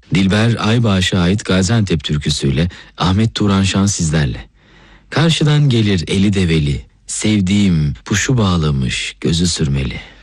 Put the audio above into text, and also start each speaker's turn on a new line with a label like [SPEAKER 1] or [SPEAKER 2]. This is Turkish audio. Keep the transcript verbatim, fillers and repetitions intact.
[SPEAKER 1] Dilber Aybaş'a ait Gaziantep türküsüyle Ahmet Turanşan sizlerle. Karşıdan gelir eli develi, sevdiğim puşu bağlamış gözü sürmeli.